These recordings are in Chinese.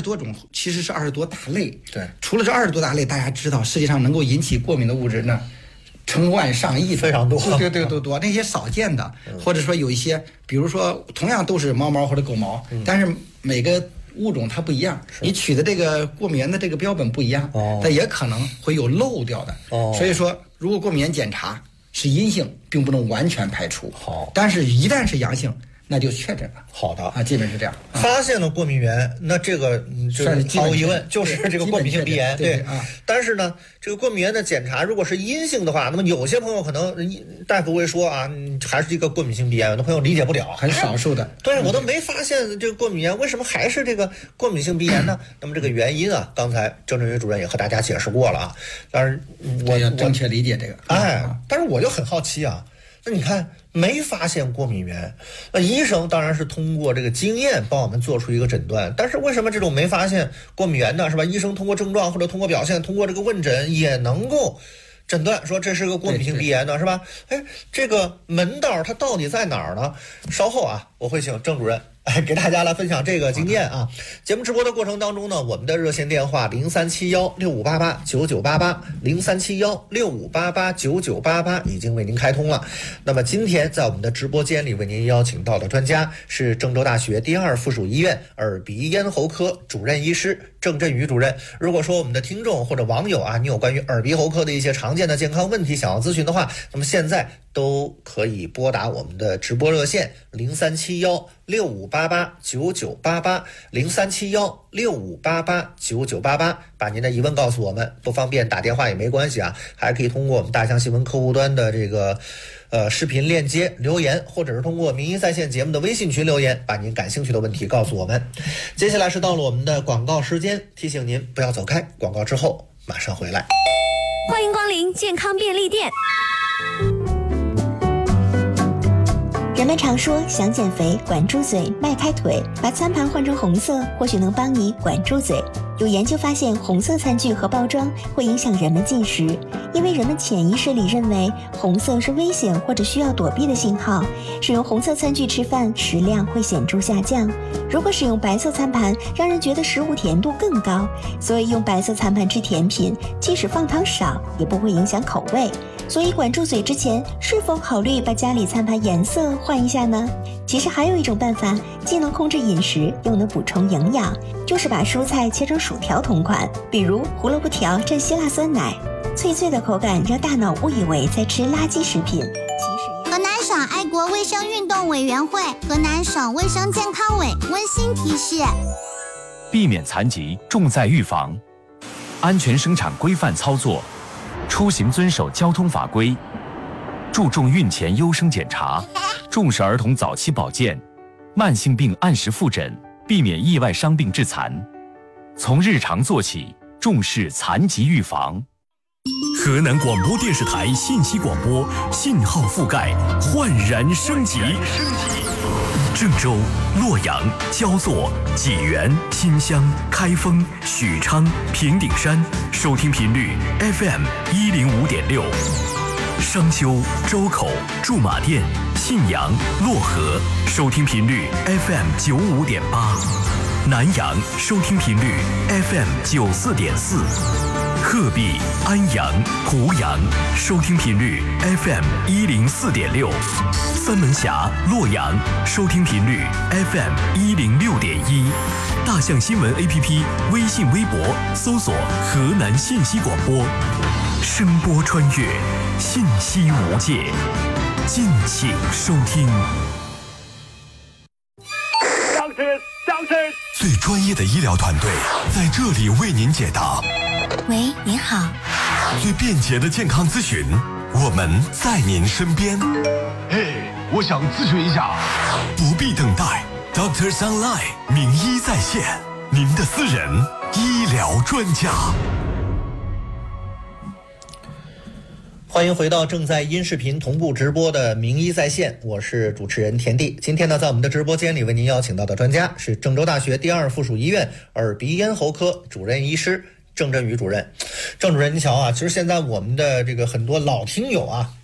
多种，其实是20多大类。 对， 除了这20多大类，大家知道世界上能够引起过敏的物质呢，成万上亿， 非常多。 对，多。那些少见的，或者说有一些，比如说同样都是猫毛或者狗毛，但是每个物种它不一样，你取的这个过敏原的这个标本不一样，它也可能会有漏掉的。所以说，如果过敏原检查是阴性，并不能完全排除。 好， 但是一旦是阳性，那就确诊了。 好的基本是这样。 发现了过敏源，那这个毫无疑问就是这个过敏性鼻炎。对但是呢，这个过敏源的检查如果是阴性的话，那么有些朋友可能大夫会说啊，还是一个过敏性鼻炎，有的朋友理解不了， 很少数的。 对，我都没发现这个过敏源，为什么还是这个过敏性鼻炎呢？那么这个原因啊，刚才郑振宇主任也和大家解释过了啊。但是我要正确理解这个。 但是我就很好奇啊。那你看没发现过敏源，那医生当然是通过这个经验帮我们做出一个诊断，但是为什么这种没发现过敏源的是吧？医生通过症状或者通过表现，通过这个问诊也能够诊断说这是个过敏性鼻炎呢，是吧？这个门道它到底在哪儿呢？稍后啊，我会请郑主任给大家来分享这个经验啊。节目直播的过程当中呢，我们的热线电话037165889988037165889988已经为您开通了。那么今天在我们的直播间里为您邀请到的专家是郑州大学第2附属医院耳鼻咽喉科主任医师郑振宇主任。如果说我们的听众或者网友啊，你有关于耳鼻喉科的一些常见的健康问题想要咨询的话，那么现在都可以拨打我们的直播热线037165889988037165889988，把您的疑问告诉我们。不方便打电话也没关系啊，还可以通过我们大象新闻客户端的这个视频链接留言，或者是通过民医在线节目的微信群留言，把您感兴趣的问题告诉我们。接下来是到了我们的广告时间，提醒您不要走开，广告之后马上回来。 欢迎光临健康便利店。 人们常说想减肥管住嘴迈开腿，把餐盘换成红色或许能帮你管住嘴。有研究发现，红色餐具和包装会影响人们进食，因为人们潜意识里认为红色是危险或者需要躲避的信号，使用红色餐具吃饭食量会显著下降。如果使用白色餐盘，让人觉得食物甜度更高，所以用白色餐盘吃甜品，即使放糖少也不会影响口味。所以管住嘴之前，是否考虑把家里餐盘颜色换一下呢？其实还有一种办法，既能控制饮食，又能补充营养，就是把蔬菜切成薯条同款，比如胡萝卜条蘸希腊酸奶，脆脆的口感让大脑误以为在吃垃圾食品。 河南省爱国卫生运动委员会、河南省卫生健康委温馨提示： 避免残疾重在预防，安全生产规范操作，出行遵守交通法规，注重孕前优生检查，重视儿童早期保健，慢性病按时复诊，避免意外伤病致残。从日常做起，重视残疾预防。 河南广播电视台信息广播信号覆盖焕然升级。郑州、洛阳、焦作、济源、新乡、开封、许昌、平顶山收听频率 FM105.6。商丘、周口、驻马店、信阳、漯河收听频率 FM95.8， 南阳收听频率 FM94.4， 鹤壁、安阳、湖阳收听频率 FM104.6， 三门峡、洛阳收听频率 FM106.1， 大象新闻 APP 微信微博搜索河南信息广播，声波穿越，信息无界，敬请收听。最专业的医疗团队在这里为您解答。 喂，您好。 最便捷的健康咨询，我们在您身边。我想咨询一下。不必等待 ，Doctors Online 名医在线，您的私人医疗专家。 欢迎回到正在音视频同步直播的名医在线，我是主持人田地。今天呢，在我们的直播间里为您邀请到的专家是郑州大学第2附属医院耳鼻咽喉科主任医师郑振宇主任。郑主任，你瞧啊，其实现在我们的这个很多老听友啊，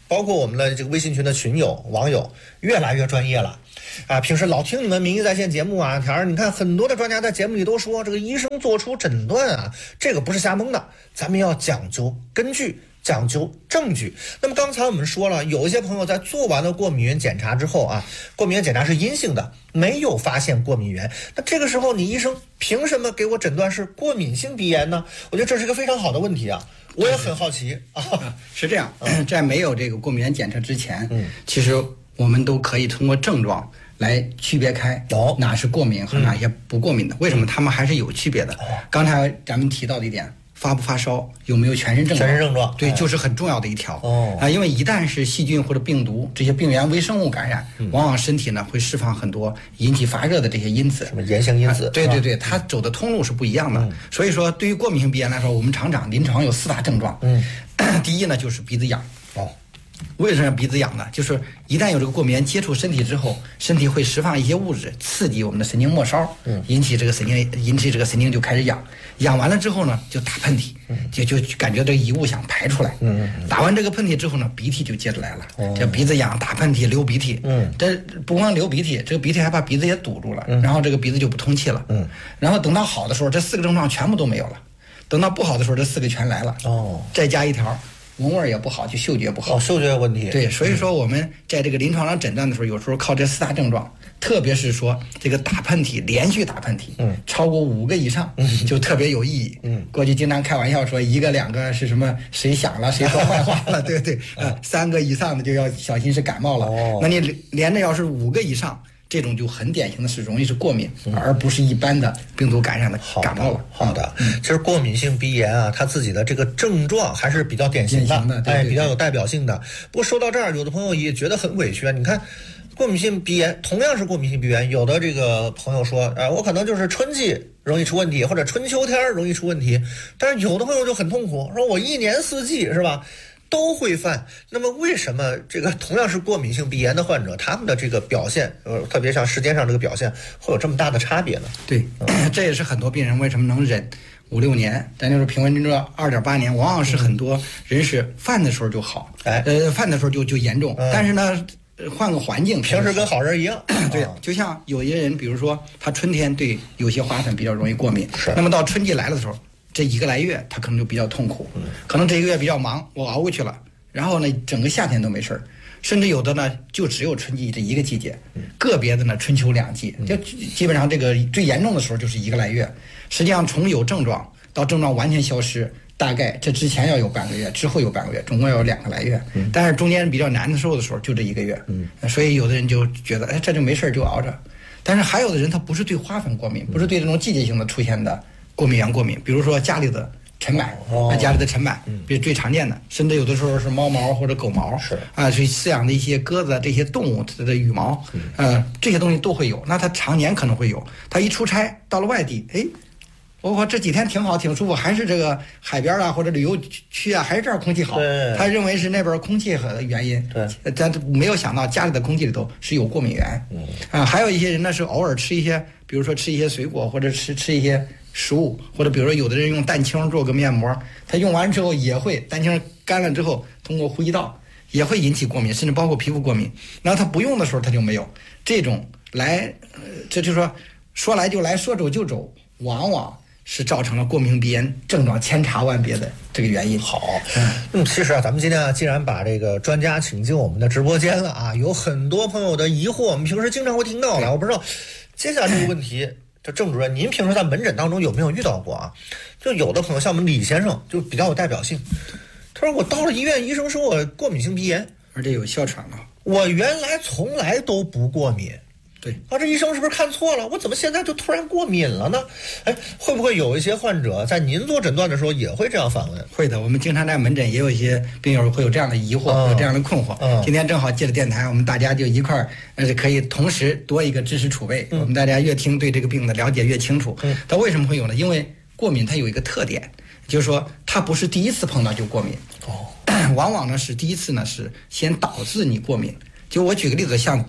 包括我们的这个微信群的群友网友越来越专业了。啊，平时老听你们民意在线节目啊，条儿，你看很多的专家在节目里都说，这个医生做出诊断啊，这个不是瞎蒙的，咱们要讲究根据，讲究证据。那么刚才我们说了，有一些朋友在做完了过敏原检查之后啊，过敏原检查是阴性的，没有发现过敏源，那这个时候你医生凭什么给我诊断是过敏性鼻炎呢？我觉得这是一个非常好的问题啊，我也很好奇啊。 是这样，在没有这个过敏原检测之前，其实我们都可以通过症状来区别开哪是过敏和哪些不过敏的。为什么他们还是有区别的？刚才咱们提到的一点，发不发烧，有没有全身症状？ 全身症状， 对，就是很重要的一条。因为一旦是细菌或者病毒这些病原微生物感染，往往身体呢会释放很多引起发热的这些因子， 什么炎性因子？ 对对对，它走的通路是不一样的。所以说，对于过敏性鼻炎来说，我们常常临床有4大症状。第一呢就是鼻子痒。为什么鼻子痒呢？就是一旦有这个过敏原接触身体之后，身体会释放一些物质，刺激我们的神经末梢，引起这个神经就开始痒。痒完了之后呢，就打喷嚏，就感觉这个异物想排出来。打完这个喷嚏之后呢，鼻涕就接着来了，这鼻子痒、打喷嚏、流鼻涕。这不光流鼻涕，这个鼻涕还把鼻子也堵住了，然后这个鼻子就不通气了。然后等到好的时候，这4个症状全部都没有了；等到不好的时候，这4个全来了。再加一条。闻味也不好，就嗅觉不好。 嗅觉有问题。 对，所以说我们在这个临床上诊断的时候，有时候靠这4大症状，特别是说这个打喷嚏，连续打喷嚏，超过5个以上，就特别有意义。过去经常开玩笑说1个2个是什么谁想了谁说坏话了，对对，3个以上的就要小心是感冒了。那你连着要是5个以上。这种就很典型的是容易是过敏，而不是一般的病毒感染的感冒了。 好的，其实过敏性鼻炎啊，它自己的这个症状还是比较典型的，比较有代表性的。不过说到这儿，有的朋友也觉得很委屈啊。你看，过敏性鼻炎同样是过敏性鼻炎，有的这个朋友说，我可能就是春季容易出问题，或者春秋天容易出问题，但是有的朋友就很痛苦，说我1年4季是吧？都会犯。那么为什么这个同样是过敏性鼻炎的患者，他们的这个表现，特别像时间上这个表现，会有这么大的差别呢？ 对，这也是很多病人为什么能忍5、6年，咱就是平均这2.8年，往往是很多人是犯的时候就好，犯的时候就严重，但是呢，换个环境， 平时跟好人一样。 对，就像有些人，比如说他春天对有些花粉比较容易过敏，那么到春季来了的时候。这1个来月他可能就比较痛苦，可能这1个月比较忙，我熬过去了，然后呢整个夏天都没事儿，甚至有的呢就只有春季这1个季节，个别的呢春秋2季，就基本上这个最严重的时候就是1个来月。实际上从有症状到症状完全消失，大概这之前要有半个月，之后有半个月，总共要有2个来月。但是中间比较难受的时候就这1个月，所以有的人就觉得这就没事就熬着。但是还有的人他不是对花粉过敏，不是对这种季节性的出现的过敏原过敏，比如说家里的尘螨，家里的尘螨，这是最常见的，甚至有的时候是猫毛或者狗毛，所以饲养的一些鸽子这些动物它的羽毛，这些东西都会有。那它常年可能会有，它一出差到了外地，我这几天挺好挺舒服，还是这个海边啊或者旅游区啊，还是这儿空气好，他认为是那边空气和原因，但没有想到家里的空气里头是有过敏源。还有一些人呢是偶尔吃一些，比如说吃一些水果或者吃一些食物，或者比如说有的人用蛋清做个面膜，他用完之后也会蛋清干了之后通过呼吸道也会引起过敏，甚至包括皮肤过敏。然后他不用的时候他就没有这种来，这就是说来就来，说走就走，往往是造成了过敏鼻炎症状千差万别的这个原因。 好，其实咱们今天既然把这个专家请进我们的直播间了啊，有很多朋友的疑惑，我们平时经常会听到的，我不知道接下来这个问题。这郑主任，您平时在门诊当中有没有遇到过啊？就有的朋友像我们李先生就比较有代表性，他说我到了医院，医生说我过敏性鼻炎， 而且有哮喘了。 我原来从来都不过敏。 对这医生是不是看错了？我怎么现在就突然过敏了呢？会不会有一些患者在您做诊断的时候也会这样反问？ 会的，我们经常在门诊也有一些病友会有这样的疑惑，有这样的困惑。今天正好借着电台，我们大家就一块儿，可以同时多一个知识储备。我们大家越听对这个病的了解越清楚。它为什么会有呢？因为过敏它有一个特点，就是说它不是第一次碰到就过敏，往往呢是第一次呢是先导致你过敏。就我举个例子，像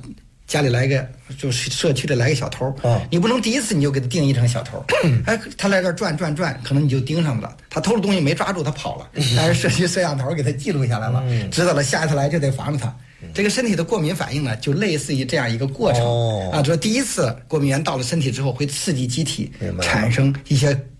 家里来个就是社区里来个小偷，你不能第一次你就给他定义成小偷，他来这儿转，可能你就盯上了，他偷了东西没抓住他跑了，但是社区摄像头给他记录下来了，知道了下一次来就得防着他。这个身体的过敏反应呢，就类似于这样一个过程，说第一次过敏源到了身体之后，会刺激机体产生一些